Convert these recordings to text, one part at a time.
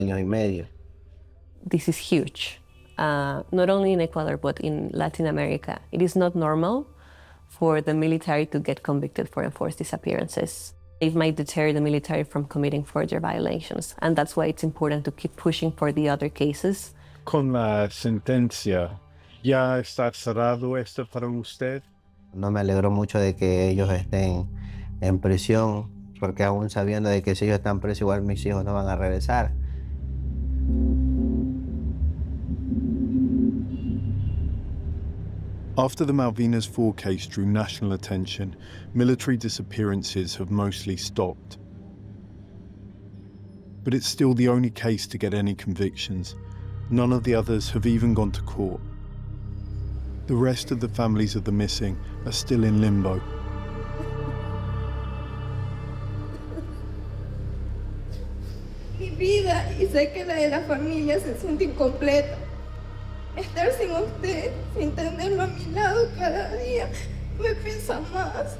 años y medio. This is huge, not only in Ecuador, but in Latin America. It is not normal for the military to get convicted for enforced disappearances. It might deter the military from committing further violations, and that's why it's important to keep pushing for the other cases. Con la sentencia, ¿ya está cerrado esto para usted? No me alegró mucho de que ellos estén en prisión, porque aún sabiendo de que si ellos están presos, igual mis hijos no van a regresar. After the Malvinas 4 case drew national attention, military disappearances have mostly stopped. But it's still the only case to get any convictions. None of the others have even gone to court. The rest of the families of the missing are still in limbo. Mi vida, y sé que la de la familia, se siente incompleta. Estar sin usted, sin tenerlo a mi lado cada día, me pesa más.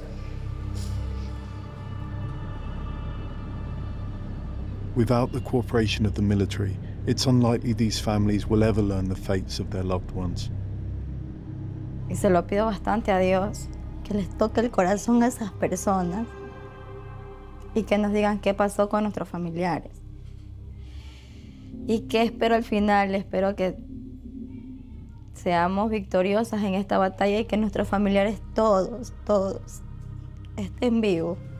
Without the cooperation of the military, it's unlikely these families will ever learn the fates of their loved ones. Y se lo pido bastante a Dios, que les toque el corazón a esas personas y que nos digan qué pasó con nuestros familiares. Y que espero al final, espero que seamos victoriosas en esta batalla y que nuestros familiares todos estén vivos.